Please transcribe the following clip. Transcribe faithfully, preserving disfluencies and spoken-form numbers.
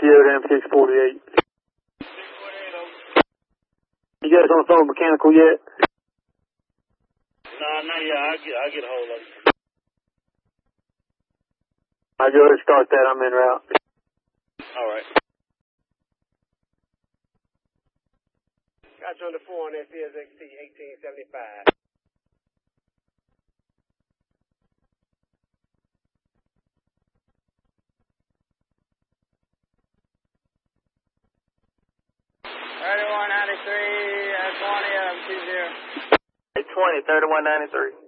Sierra M six forty-eight. You guys on the phone mechanical yet? No, not yet. I'll get, I'll get a hold of it. I'll go ahead and start that. I'm en route. All right. Got you on the four on that C S X T eighteen seventy-five. thirty-one ninety-three, uh, twenty, um, two zero. twenty, thirty-one ninety-three.